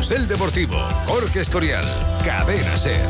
Carrusel Deportivo. Jorge Escorial, Cadena SER.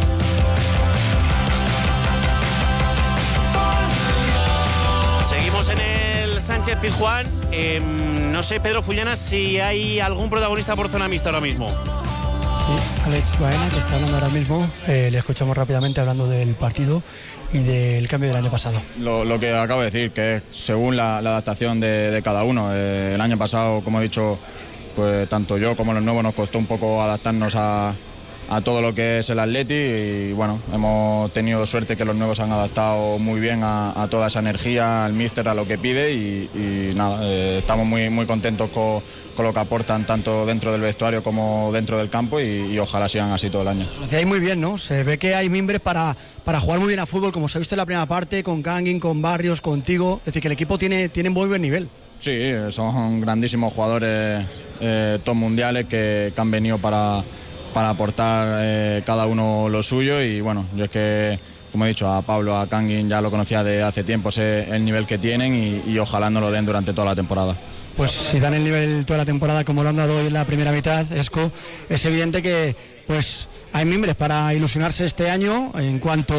Seguimos en el Sánchez Pizjuán. No sé, Pedro Fullana, si hay algún protagonista por zona mixta ahora mismo. Sí, Alex Baena, que está hablando ahora mismo. Le escuchamos rápidamente hablando del partido y del cambio del año pasado. Lo que acabo de decir, que es según la adaptación de cada uno. El año pasado, como he dicho, pues tanto yo como los nuevos nos costó un poco adaptarnos a todo lo que es el Atleti y bueno, hemos tenido suerte que los nuevos han adaptado muy bien a toda esa energía, al míster, a lo que pide y nada, estamos muy contentos con lo que aportan tanto dentro del vestuario como dentro del campo y ojalá sigan así todo el año. Lo hacéis muy bien, ¿no? Se ve que hay mimbres para jugar muy bien a fútbol, como se ha visto en la primera parte, con Kangin, con Barrios, contigo, es decir, que el equipo tiene muy buen nivel. Sí, son grandísimos jugadores top mundiales que han venido para aportar cada uno lo suyo y bueno, yo es que, como he dicho, a Pablo, a Kangin ya lo conocía de hace tiempo, sé el nivel que tienen y ojalá nos lo den durante toda la temporada. Pues si dan el nivel toda la temporada como lo han dado hoy en la primera mitad, Esco, es evidente que pues hay mimbres para ilusionarse este año. En cuanto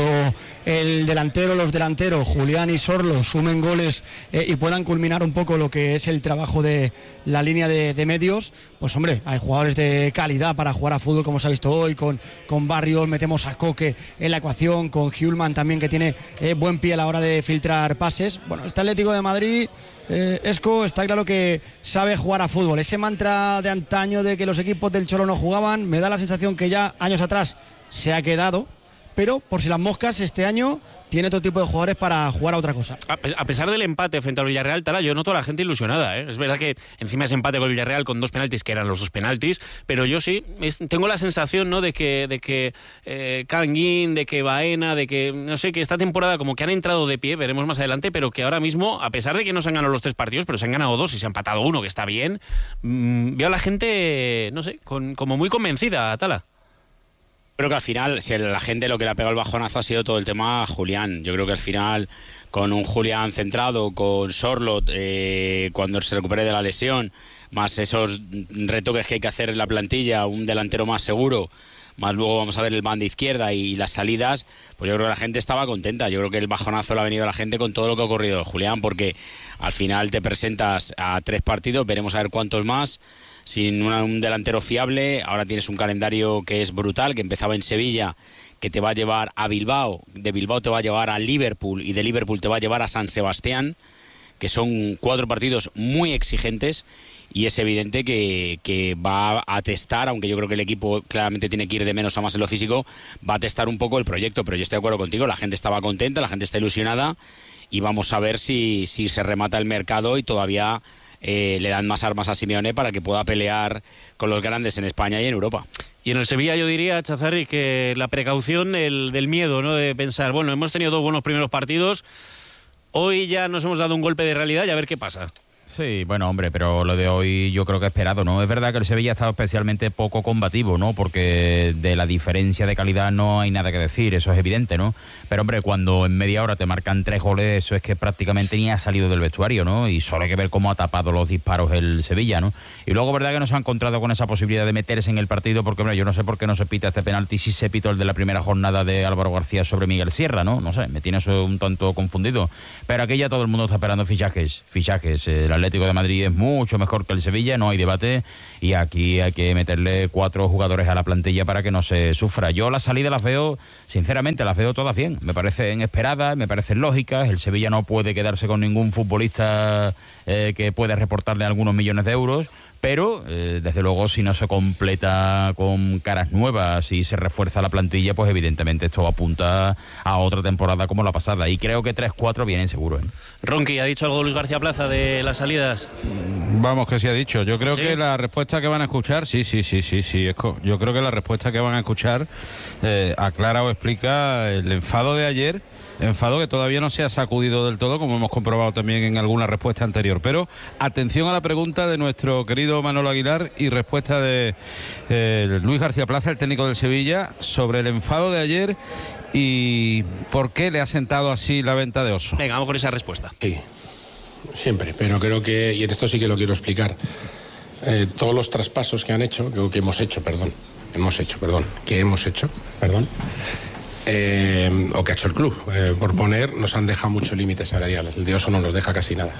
los delanteros, Julián y Sorlo, sumen goles y puedan culminar un poco lo que es el trabajo de la línea de medios, pues hombre, hay jugadores de calidad para jugar a fútbol como se ha visto hoy, con Barrios, metemos a Coque en la ecuación, con Hjulman también, que tiene buen pie a la hora de filtrar pases. Bueno, este Atlético de Madrid, Esco, está claro que sabe jugar a fútbol. Ese mantra de antaño de que los equipos del Cholo no jugaban, me da la sensación que ya años atrás se ha quedado, pero por si las moscas, este año tiene todo tipo de jugadores para jugar a otra cosa. A pesar del empate frente al Villarreal, Tala, yo noto a la gente ilusionada, ¿eh? Es verdad que encima ese empate con el Villarreal con 2 penaltis, que eran los 2 penaltis, pero yo sí tengo la sensación, ¿no?, de que Kangin, de que Baena, de que, no sé, que esta temporada como que han entrado de pie, veremos más adelante, pero que ahora mismo, a pesar de que no se han ganado los 3 partidos, pero se han ganado 2 y se ha empatado 1, que está bien, veo a la gente, no sé, como muy convencida, Tala. Creo que al final, si la gente lo que le ha pegado el bajonazo ha sido todo el tema Julián. Yo creo que al final, con un Julián centrado, con Sorlot, cuando se recupere de la lesión, más esos retoques que hay que hacer en la plantilla, un delantero más seguro, más luego vamos a ver el banda izquierda y las salidas, pues yo creo que la gente estaba contenta. Yo creo que el bajonazo le ha venido a la gente con todo lo que ha ocurrido, Julián, porque al final te presentas a 3 partidos, veremos a ver cuántos más, sin un delantero fiable. Ahora tienes un calendario que es brutal, que empezaba en Sevilla, que te va a llevar a Bilbao, de Bilbao te va a llevar a Liverpool y de Liverpool te va a llevar a San Sebastián, que son 4 partidos muy exigentes y es evidente que va a testar, aunque yo creo que el equipo claramente tiene que ir de menos a más en lo físico, va a testar un poco el proyecto, pero yo estoy de acuerdo contigo, la gente estaba contenta, la gente está ilusionada y vamos a ver si se remata el mercado y todavía le dan más armas a Simeone para que pueda pelear con los grandes en España y en Europa. Y en el Sevilla yo diría, Chazarri, que la precaución del miedo, ¿no?, de pensar, bueno, hemos tenido 2 buenos primeros partidos, hoy ya nos hemos dado un golpe de realidad y a ver qué pasa. Sí, bueno, hombre, pero lo de hoy yo creo que esperado, ¿no? Es verdad que el Sevilla ha estado especialmente poco combativo, ¿no? Porque de la diferencia de calidad no hay nada que decir, eso es evidente, ¿no? Pero, hombre, cuando en media hora te marcan 3 goles, eso es que prácticamente ni ha salido del vestuario, ¿no? Y solo hay que ver cómo ha tapado los disparos el Sevilla, ¿no? Y luego, verdad que no se ha encontrado con esa posibilidad de meterse en el partido, porque, hombre, yo no sé por qué no se pita este penalti, si se pitó el de la primera jornada de Álvaro García sobre Miguel Sierra, ¿no? No sé, me tiene eso un tanto confundido. Pero aquí ya todo el mundo está esperando fichajes. El Atlético de Madrid es mucho mejor que el Sevilla, no hay debate, y aquí hay que meterle 4 jugadores a la plantilla para que no se sufra. Yo las salidas las veo, sinceramente, las veo todas bien, me parecen esperadas, me parecen lógicas. El Sevilla no puede quedarse con ningún futbolista que pueda reportarle algunos millones de euros, pero desde luego si no se completa con caras nuevas y se refuerza la plantilla, pues evidentemente esto apunta a otra temporada como la pasada, y creo que 3-4 vienen seguro, ¿eh? Ronqui, ¿ha dicho algo Luis García Plaza de las salidas? Vamos, que sí ha dicho. Yo creo ¿Sí? que la respuesta que van a escuchar, sí, yo creo que la respuesta que van a escuchar aclara o explica el enfado de ayer, enfado que todavía no se ha sacudido del todo, como hemos comprobado también en alguna respuesta anterior. Pero atención a la pregunta de nuestro querido Manolo Aguilar y respuesta de Luis García Plaza, el técnico del Sevilla, sobre el enfado de ayer y por qué le ha sentado así la venta de Oso. Venga, vamos con esa respuesta. Sí, siempre, pero creo que, y en esto sí que lo quiero explicar, todos los traspasos que hemos hecho, o que ha hecho el club, por poner, nos han dejado mucho límite salarial. El de Oso no nos deja casi nada.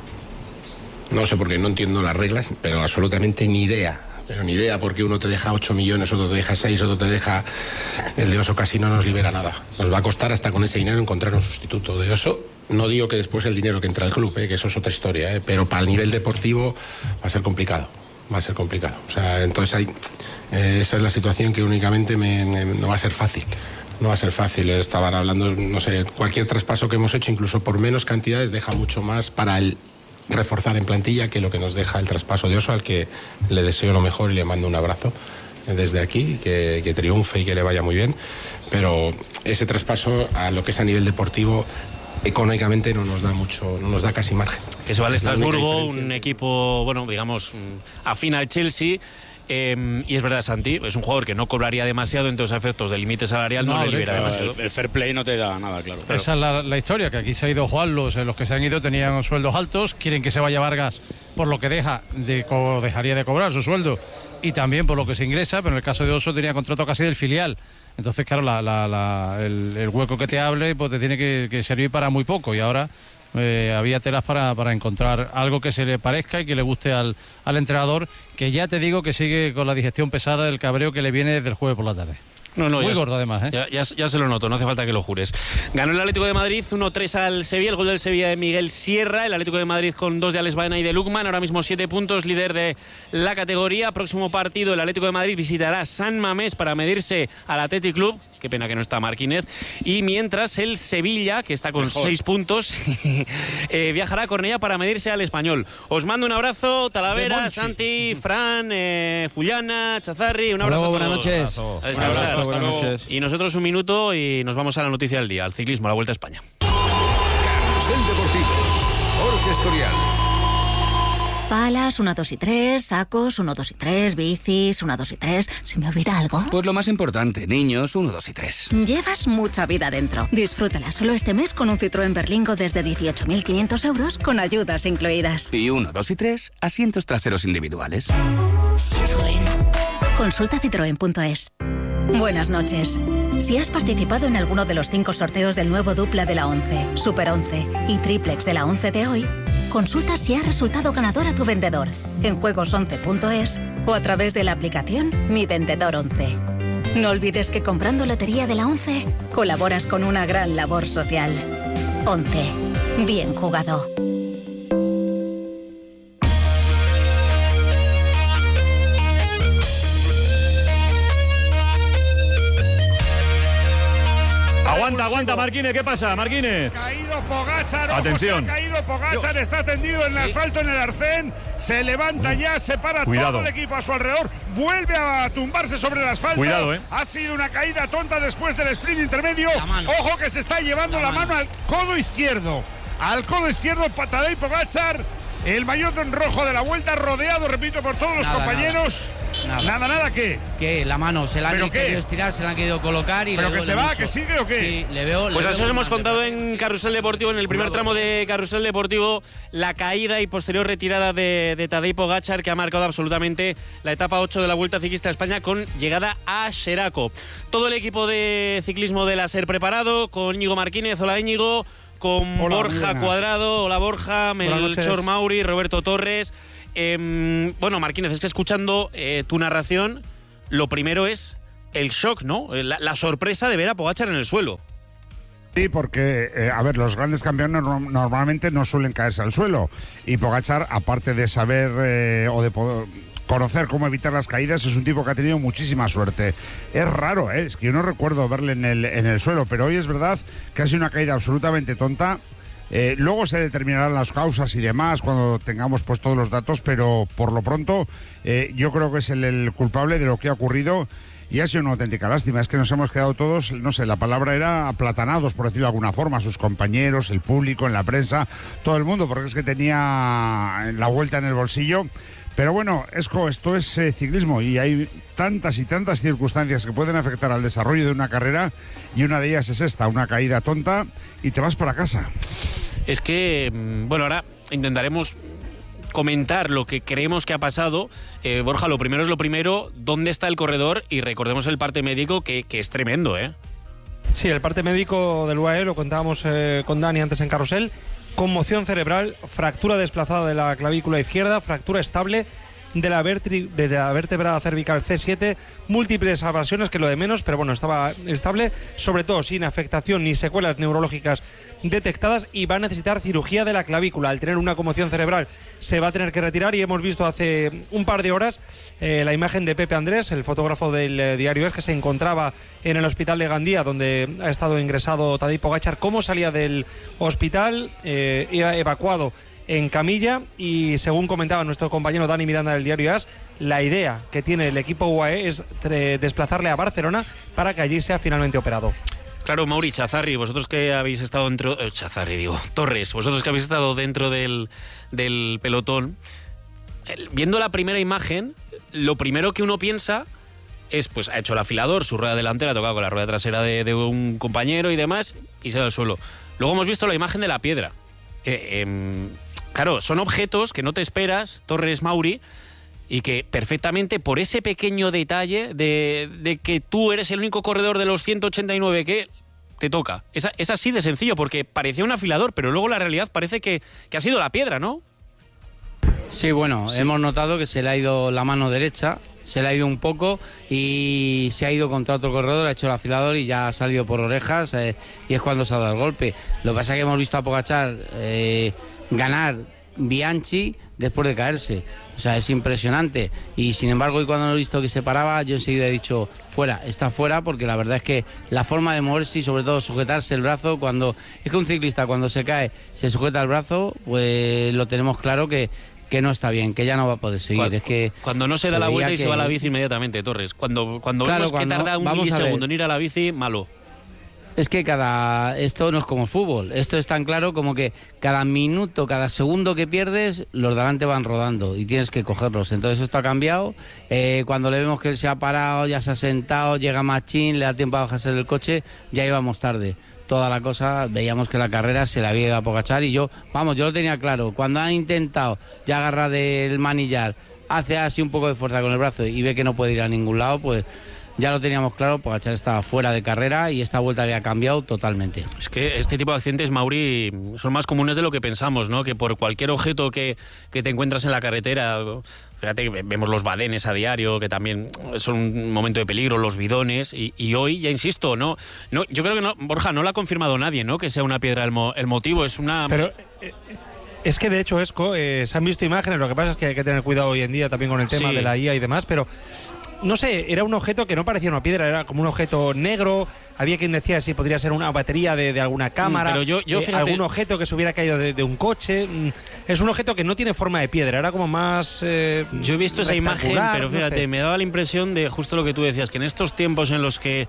No sé por qué, no entiendo las reglas, pero absolutamente ni idea. Pero ni idea, porque uno te deja 8 millones, otro te deja 6, otro te deja... El de Oso casi no nos libera nada. Nos va a costar hasta con ese dinero encontrar un sustituto. De Oso, no digo que después el dinero que entra al club, que eso es otra historia, pero para el nivel deportivo va a ser complicado. O sea, entonces esa es la situación que únicamente no va a ser fácil. No va a ser fácil. Estaban hablando, no sé, cualquier traspaso que hemos hecho, incluso por menos cantidades, deja mucho más para reforzar en plantilla que lo que nos deja el traspaso de Oso, al que le deseo lo mejor y le mando un abrazo desde aquí, que triunfe y que le vaya muy bien. Pero ese traspaso, a lo que es a nivel deportivo, económicamente no nos da mucho, no nos da casi margen. Que se va al Estrasburgo, un equipo, bueno, digamos, afín al Chelsea. Y es verdad, Santi, es un jugador que no cobraría demasiado, entonces a efectos del límite salarial no le libera demasiado. El fair play no te da nada, claro. Esa es la historia, que aquí se ha ido Juan, los que se han ido tenían sueldos altos, quieren que se vaya Vargas por lo que dejaría de cobrar su sueldo y también por lo que se ingresa, pero en el caso de Oso tenía contrato casi del filial. Entonces, claro, el hueco que te hable pues te tiene que servir para muy poco, y ahora había telas para encontrar algo que se le parezca y que le guste al entrenador, que ya te digo que sigue con la digestión pesada del cabreo que le viene desde el jueves por la tarde. Muy gordo además, Ya se lo noto, no hace falta que lo jures. Ganó el Atlético de Madrid 1-3 al Sevilla, el gol del Sevilla de Miguel Sierra. El Atlético de Madrid con 2 de Alex Baena y de Lukman, ahora mismo 7 puntos, líder de la categoría. Próximo partido, el Atlético de Madrid visitará San Mamés para medirse al Athletic Club. Qué pena que no está Marquínez. Y mientras el Sevilla, que está con 6 puntos, viajará a Cornellá para medirse al Español. Os mando un abrazo, Talavera, Santi, Fran, Fullana, Chazarri. Un abrazo. Buenas noches. A descansar. Buenas noches. Y nosotros un minuto y nos vamos a la noticia del día, al ciclismo, a la Vuelta a España. Carrusel Deportivo. Jorge Escorial. Palas, 1, 2 y 3, sacos, 1, 2 y 3, bicis, 1, 2 y 3. ¿Se me olvida algo? Pues lo más importante, niños, 1, 2 y 3. Llevas mucha vida dentro. Disfrútala solo este mes con un Citroën Berlingo desde 18.500 euros con ayudas incluidas. Y 1, 2 y 3, asientos traseros individuales. Citroën. Consulta citroen.es. Buenas noches. Si has participado en alguno de los 5 sorteos del nuevo dupla de la 11, Super 11 y triplex de la 11 de hoy, consulta si ha resultado ganador a tu vendedor en juegos11.es o a través de la aplicación Mi Vendedor 11. No olvides que comprando lotería de la 11 colaboras con una gran labor social. 11. Bien jugado. Aguanta, Marquínez, ¿qué pasa, Marquínez? Caído Pogačar, atención. Se ha caído Pogačar, está tendido en el asfalto en el arcén, se levanta ya, se para todo el equipo a su alrededor, vuelve a tumbarse sobre el asfalto. Cuidado, Ha sido una caída tonta después del sprint intermedio. Ojo que se está llevando la mano al codo izquierdo. Al codo izquierdo, Tadej Pogačar, el maillot rojo de la Vuelta, rodeado, repito, por todos los compañeros. Nada, ¿qué? Que la mano se la han querido estirar, se la han querido colocar y... ¿Pero que se va, mucho. Que sigue o qué? Sí, le veo... Pues así os hemos contado en Carrusel Deportivo, en el primer tramo de Carrusel Deportivo, la caída y posterior retirada de Tadej Pogačar, que ha marcado absolutamente la etapa 8 de la Vuelta Ciclista a España con llegada a Xeraco. Todo el equipo de ciclismo de la SER preparado, con Íñigo Marquínez. Hola, Íñigo. Con Borja Cuadrado. Hola, Borja. Melchor Mauri, Roberto Torres. Bueno, Marquínez, es que escuchando tu narración, lo primero es el shock, ¿no? La sorpresa de ver a Pogačar en el suelo. Sí, porque, los grandes campeones normalmente no suelen caerse al suelo. Y Pogačar, aparte de saber o de poder conocer cómo evitar las caídas, es un tipo que ha tenido muchísima suerte. Es raro, es que yo no recuerdo verle en el suelo, pero hoy es verdad que ha sido una caída absolutamente tonta. Luego se determinarán las causas y demás cuando tengamos pues todos los datos, pero por lo pronto yo creo que es el culpable de lo que ha ocurrido y ha sido una auténtica lástima. Es que nos hemos quedado todos, no sé, la palabra era aplatanados, por decirlo de alguna forma, sus compañeros, el público, en la prensa, todo el mundo, porque es que tenía la Vuelta en el bolsillo. Pero bueno, esto es ciclismo y hay tantas y tantas circunstancias que pueden afectar al desarrollo de una carrera y una de ellas es esta, una caída tonta y te vas para casa. Es que, bueno, ahora intentaremos comentar lo que creemos que ha pasado, Borja, lo primero es lo primero, ¿dónde está el corredor? Y recordemos el parte médico que es tremendo, ¿eh? Sí, el parte médico del UAE, lo contábamos con Dani antes en Carrusel, conmoción cerebral, fractura desplazada de la clavícula izquierda, fractura estable de la vértebra cervical C7, múltiples abrasiones, que lo de menos, pero bueno, estaba estable, sobre todo sin afectación ni secuelas neurológicas detectadas, y va a necesitar cirugía de la clavícula. Al tener una conmoción cerebral se va a tener que retirar, y hemos visto hace un par de horas la imagen de Pepe Andrés, el fotógrafo del diario Es, que se encontraba en el hospital de Gandía, donde ha estado ingresado Tadej Pogačar, cómo salía del hospital, era evacuado en camilla, y según comentaba nuestro compañero Dani Miranda del diario AS, la idea que tiene el equipo UAE es desplazarle a Barcelona para que allí sea finalmente operado. Claro, Mauri, Chazarri, vosotros que habéis estado dentro... Torres, vosotros que habéis estado dentro del pelotón, viendo la primera imagen, lo primero que uno piensa es, pues ha hecho el afilador, su rueda delantera ha tocado con la rueda trasera de un compañero y demás, y se da al suelo. Luego hemos visto la imagen de la piedra. Claro, son objetos que no te esperas, Torres, Mauri, y que perfectamente por ese pequeño detalle de que tú eres el único corredor de los 189 que te toca. Es así de sencillo, porque parecía un afilador, pero luego la realidad parece que ha sido la piedra, ¿no? Sí, bueno, sí. Hemos notado que se le ha ido la mano derecha, se le ha ido un poco y se ha ido contra otro corredor, ha hecho el afilador y ya ha salido por orejas, y es cuando se ha dado el golpe. Lo que pasa es que hemos visto a Pogačar ganar Bianchi después de caerse, o sea, es impresionante, y sin embargo, y cuando he visto que se paraba, yo enseguida he dicho fuera, está fuera, porque la verdad es que la forma de moverse y sobre todo sujetarse el brazo, cuando es que un ciclista cuando se cae se sujeta el brazo, pues lo tenemos claro que no está bien, que ya no va a poder seguir. Es que cuando no se da la vuelta y se va a la bici inmediatamente, Torres, cuando claro, vemos que tarda un milisegundo en ir a la bici, malo. Es que esto no es como el fútbol, esto es tan claro como que cada minuto, cada segundo que pierdes, los delante van rodando y tienes que cogerlos. Entonces esto ha cambiado, cuando le vemos que él se ha parado, ya se ha sentado, llega Machín, le da tiempo a bajarse del coche, ya íbamos tarde. Toda la cosa, veíamos que la carrera se la había ido a Pogačar, y yo lo tenía claro, cuando ha intentado ya agarrar del manillar, hace así un poco de fuerza con el brazo y ve que no puede ir a ningún lado, pues ya lo teníamos claro, Pogačar estaba fuera de carrera y esta vuelta había cambiado totalmente. Es que este tipo de accidentes, Mauri, son más comunes de lo que pensamos, ¿no? Que por cualquier objeto que te encuentras en la carretera, fíjate, vemos los badenes a diario, que también son un momento de peligro, los bidones, y hoy, ya insisto, no, yo creo que no, Borja, no lo ha confirmado nadie, ¿no? Que sea una piedra el motivo, es una... Pero es que de hecho, Esco, se han visto imágenes, lo que pasa es que hay que tener cuidado hoy en día también con el tema de la IA y demás, pero no sé, era un objeto que no parecía una piedra, era como un objeto negro. Había quien decía si podría ser una batería de alguna cámara, pero yo fíjate, algún objeto que se hubiera caído de un coche. Es un objeto que no tiene forma de piedra, era como más yo he visto esa imagen, pero fíjate, no sé, me daba la impresión de justo lo que tú decías, que en estos tiempos en los que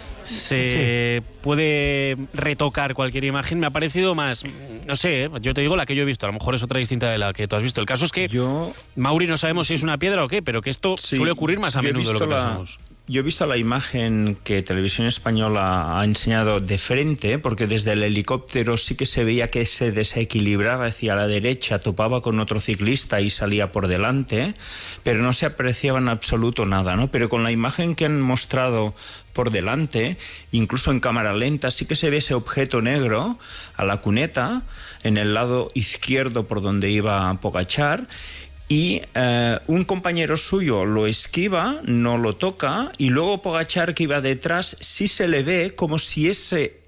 se puede retocar cualquier imagen, me ha parecido más, no sé, yo te digo la que yo he visto, a lo mejor es otra distinta de la que tú has visto. El caso es que Mauri, no sabemos si es una piedra o qué, pero que esto suele ocurrir más a menudo de lo que pensamos. Yo he visto la imagen que Televisión Española ha enseñado de frente, porque desde el helicóptero sí que se veía que se desequilibraba hacia la derecha, topaba con otro ciclista y salía por delante, pero no se apreciaba en absoluto nada, ¿no? Pero con la imagen que han mostrado por delante, incluso en cámara lenta, sí que se ve ese objeto negro a la cuneta, en el lado izquierdo por donde iba Pogačar, y un compañero suyo lo esquiva, no lo toca, y luego Pogačar, que iba detrás, sí se le ve como si ese